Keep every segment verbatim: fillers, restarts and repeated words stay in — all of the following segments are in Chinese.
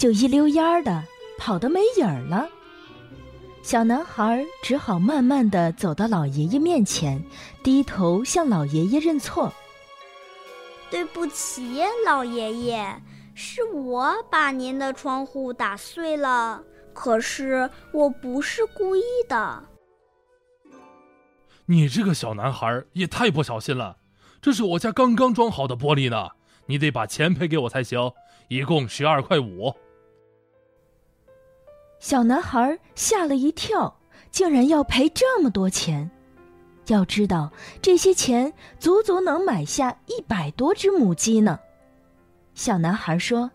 就一溜烟儿的跑得没影儿了。小男孩只好慢慢地走到老爷爷面前，低头向老爷爷认错。 对不起，老爷爷，是我把您的窗户打碎了，可是我不是故意的。 你这个小男孩也太不小心了，这是我家刚刚装好的玻璃呢，你得把钱赔给我才行，一共十二块五。 小男孩吓了一跳，竟然要赔这么多钱。要知道，这些钱足足能买下一百多只母鸡呢。小男孩说：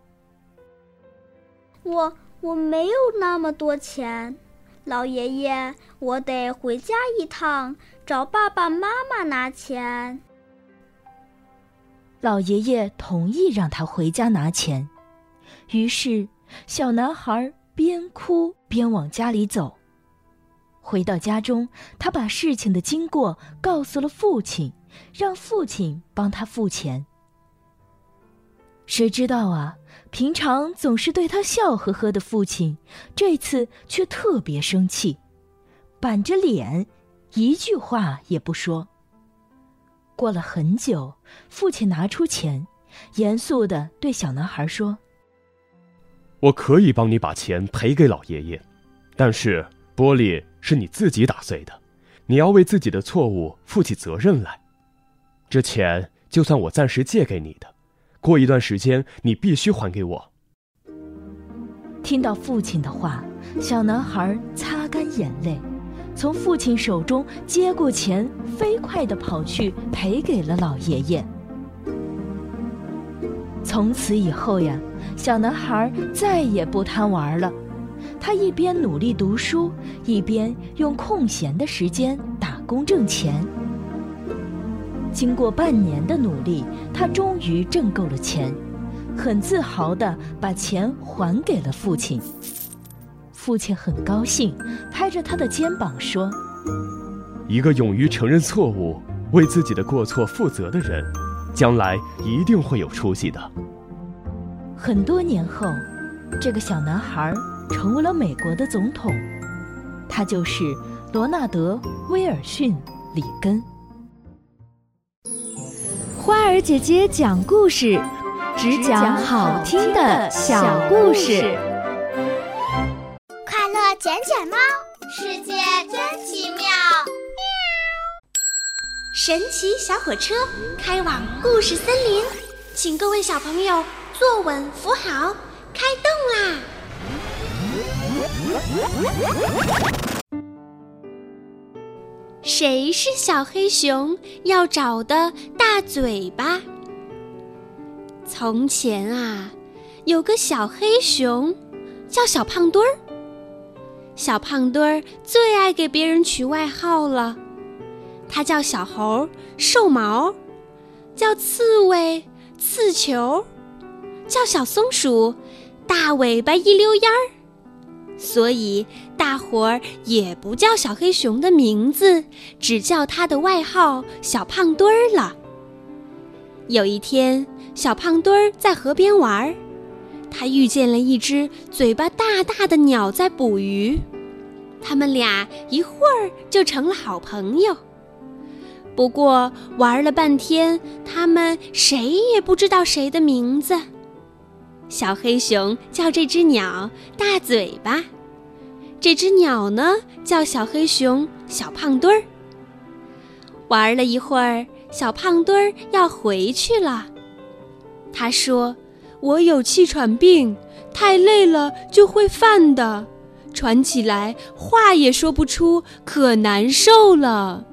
我我没有那么多钱，老爷爷，我得回家一趟，找爸爸妈妈拿钱。 老爷爷同意让他回家拿钱，于是小男孩边哭边往家里走。回到家中，他把事情的经过告诉了父亲，让父亲帮他付钱。谁知道啊，平常总是对他笑呵呵的父亲，这次却特别生气，板着脸，一句话也不说。过了很久，父亲拿出钱，严肃地对小男孩说： 我可以帮你把钱赔给老爷爷，但是玻璃是你自己打碎的，你要为自己的错误负起责任来。这钱就算我暂时借给你的，过一段时间你必须还给我。 听到父亲的话，小男孩擦干眼泪，从父亲手中接过钱，飞快地跑去赔给了老爷爷。从此以后呀，小男孩再也不贪玩了。他一边努力读书，一边用空闲的时间打工挣钱。经过半年的努力，他终于挣够了钱，很自豪地把钱还给了父亲。父亲很高兴，拍着他的肩膀说： 一个勇于承认错误，为自己的过错负责的人，将来一定会有出息的。 很多年后，这个小男孩成为了美国的总统，他就是罗纳德·威尔逊·里根。 花儿姐姐讲故事，只讲好听的小故事。 快乐捡捡猫，世界真奇妙。神奇小火车开往故事森林，请各位小朋友坐稳扶好，开动啦！谁是小黑熊要找的大嘴巴？从前啊，有个小黑熊叫小胖墩儿。小胖墩儿最爱给别人取外号了，他叫小猴瘦毛，叫刺猬刺球，叫小松鼠大尾巴一溜烟儿。所以大伙儿也不叫小黑熊的名字，只叫他的外号小胖墩儿了。有一天，小胖墩儿在河边玩，他遇见了一只嘴巴大大的鸟在捕鱼，他们俩一会儿就成了好朋友。不过玩了半天，他们谁也不知道谁的名字。小黑熊叫这只鸟大嘴巴，这只鸟呢叫小黑熊小胖墩儿。玩了一会儿，小胖墩儿要回去了。他说：我有气喘病，太累了就会犯的，喘起来话也说不出，可难受了。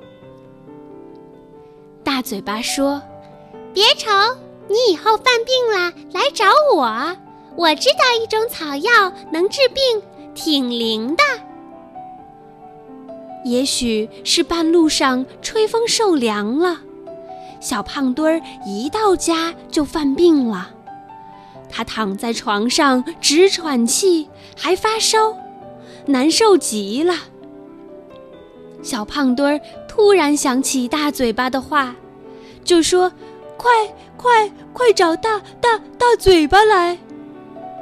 大嘴巴说：别愁，你以后犯病了来找我，我知道一种草药能治病，挺灵的。也许是半路上吹风受凉了，小胖墩儿一到家就犯病了。他躺在床上直喘气，还发烧，难受极了。小胖墩儿突然想起大嘴巴的话，就说：快快快找大大大嘴巴来！